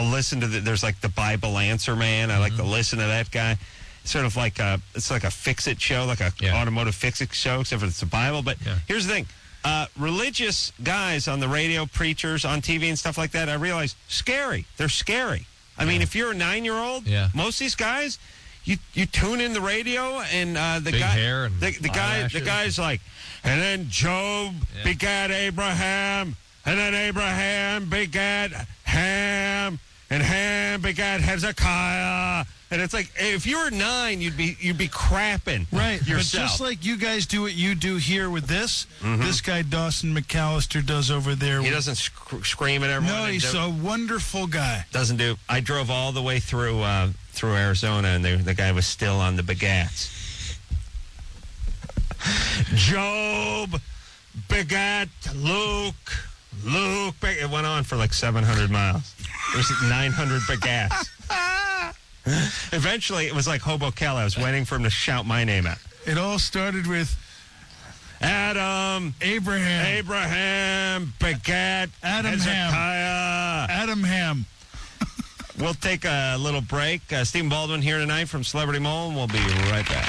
I'll listen to there's like the Bible Answer Man. I like to listen to that guy. Sort of like it's like a fix-it show, like a automotive fix-it show, except for it's the Bible. But here's the thing. Religious guys on the radio, preachers on TV and stuff like that, I realize, scary. They're scary. I mean, if you're a 9-year-old, most of these guys, you tune in the radio and the big guy, hair and the guy's like, and then Job begat Abraham, and then Abraham begat Ham, and Ham begat Hezekiah. And it's like, if you were 9, you'd be crapping yourself. But just like you guys do what you do here with this, this guy Dawson McAllister does over there. He doesn't scream at everyone. No, he's a wonderful guy. Doesn't do. I drove all the way through Arizona, and the guy was still on the bagats. Job begat Luke. It went on for like 700 miles. It was 900 bagats. Eventually, it was like Hobo Kelly. I was waiting for him to shout my name out. It all started with Abraham begat Hezekiah. Adam Ham. We'll take a little break. Stephen Baldwin here tonight from Celebrity Mole, and we'll be right back.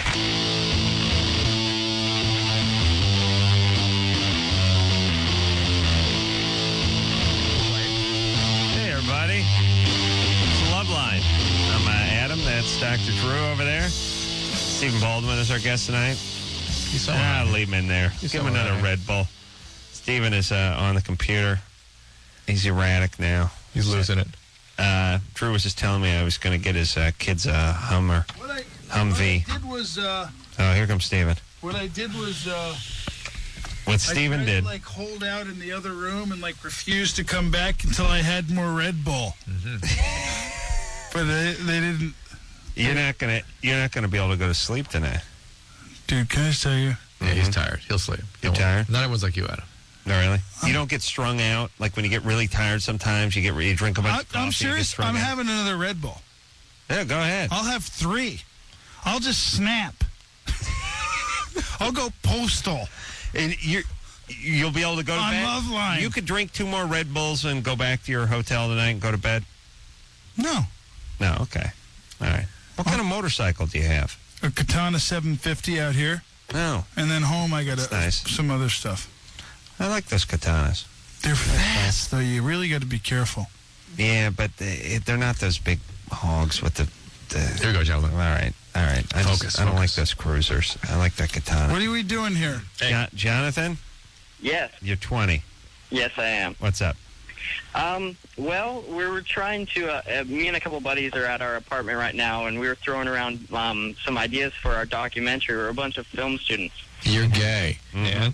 Hey, everybody. It's Loveline. I'm Adam. That's Dr. Drew over there. Stephen Baldwin is our guest tonight. I'll leave him in there. Give him another Red Bull. Stephen is on the computer. He's erratic now. He's losing it. Drew was just telling me I was going to get his kids a Hummer. Humvee. What I did was... oh, here comes Stephen. What I did was... what Stephen did. I hold out in the other room and refuse to come back until I had more Red Bull. But they didn't. You're not gonna be able to go to sleep tonight, dude. Can I just tell you? Yeah, he's tired. He'll sleep. You're tired? Not everyone's like you, Adam. No, really. You don't get strung out like when you get really tired. Sometimes you drink a bunch of coffee. I'm serious. I'm having another Red Bull. Yeah, go ahead. I'll have 3. I'll just snap. I'll go postal. And you'll be able to go to bed. Loveline. You could drink 2 more Red Bulls and go back to your hotel tonight and go to bed. No. No. Okay. All right. What kind of motorcycle do you have? A Katana 750 out here. No. And then home I got some other stuff. I like those Katanas. They're fast, though. You really got to be careful. Yeah, but they're not those big hogs with the... Here we go, gentlemen. All right. I don't like those cruisers. I like that Katana. What are we doing here? Hey. Jonathan? Yes. You're 20. Yes, I am. What's up? Well, we were trying to, me and a couple buddies are at our apartment right now, and we were throwing around some ideas for our documentary. We're a bunch of film students. You're gay. Mm-hmm.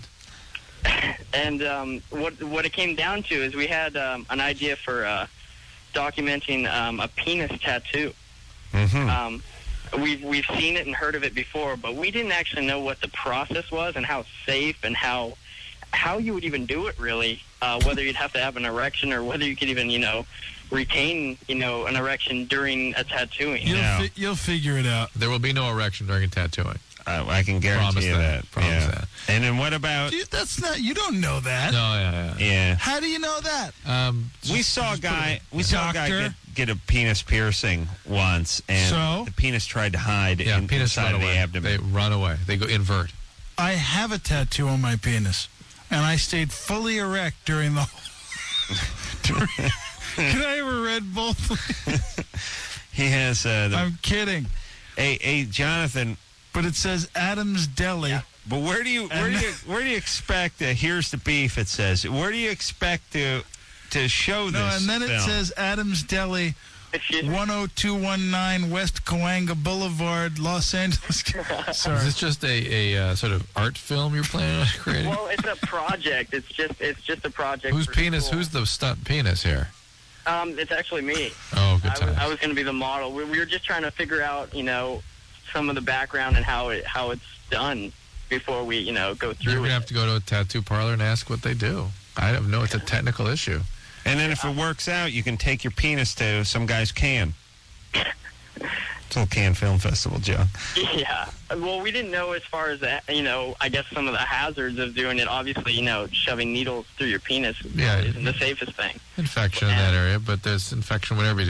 And what it came down to is we had an idea for documenting a penis tattoo. Mm-hmm. We've seen it and heard of it before, but we didn't actually know what the process was and how safe and how you would even do it, really, whether you'd have to have an erection or whether you could even, retain, an erection during a tattooing. You'll figure it out. There will be no erection during a tattooing. I can guarantee you that. Promise that. And then what about... Dude, that's not... You don't know that. No, yeah. How do you know that? We saw a guy get a penis piercing once, and the penis tried to hide inside of the abdomen. They run away. They go invert. I have a tattoo on my penis, and I stayed fully erect during the... Can I have a Red Bull, please? He has... I'm kidding. Hey, Jonathan... But it says Adam's Deli. Yeah. But where do you expect? Here's the beef. It says. Where do you expect to show this? No, and then it says Adam's Deli, 10219 West Cahuenga Boulevard, Los Angeles. Sorry. Is this just a sort of art film you're planning on creating? Well, it's a project. It's just a project. Whose penis? School. Who's the stunt penis here? It's actually me. Oh, good time. I was going to be the model. We were just trying to figure out, some of the background and how it's done before we, go through. You're going to have to go to a tattoo parlor and ask what they do. I don't know. It's a technical issue. And then if it works out, you can take your penis to some guy's can. It's a little Cannes Film Festival joke. Yeah. Well, we didn't know as far as, I guess some of the hazards of doing it. Obviously, shoving needles through your penis isn't the safest thing. Infection in that area, but there's infection whenever you do.